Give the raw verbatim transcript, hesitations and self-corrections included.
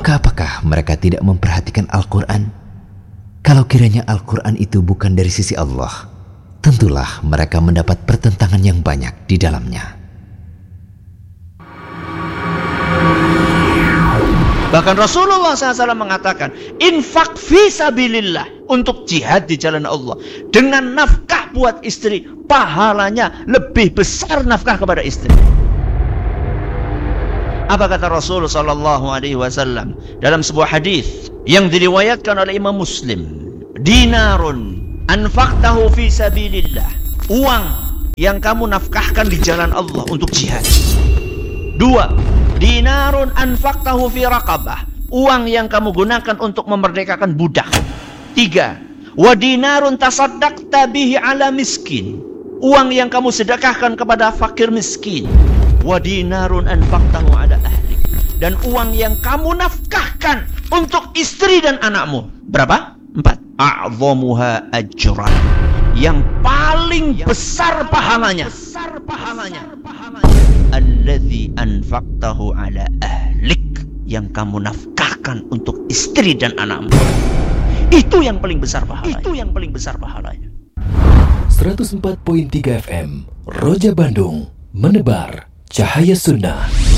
Maka apakah mereka tidak memperhatikan Al-Quran? Kalau kiranya Al-Quran itu bukan dari sisi Allah, tentulah mereka mendapat pertentangan yang banyak di dalamnya. Bahkan Rasulullah shallallahu alaihi wasallam mengatakan, infak fi sabilillah, untuk jihad di jalan Allah dengan nafkah buat istri, pahalanya lebih besar nafkah kepada istri. Apa kata Rasul sallallahu alaihi wasallam dalam sebuah hadis yang diriwayatkan oleh Imam Muslim? Dinarun anfaqtahu fi sabilillah, uang yang kamu nafkahkan di jalan Allah untuk jihad. Dua, dinarun anfaqtahu fi raqabah, uang yang kamu gunakan untuk memerdekakan budak. Tiga, wa dinarun tasaddaqta bihi ala miskin, uang yang kamu sedekahkan kepada fakir miskin. Wa dinarun anfaqtahu ala ahlik, dan uang yang kamu nafkahkan untuk istri dan anakmu. Berapa? Empat. A'zamuha ajran, yang paling besar pahalanya, besar pahalanya, alladzi anfaqtahu ala ahlik, yang kamu nafkahkan untuk istri dan anakmu. Itu yang paling besar pahalanya. Itu yang paling besar pahalanya. seratus empat koma tiga F M Roja Bandung, menebar cahaya sunnah.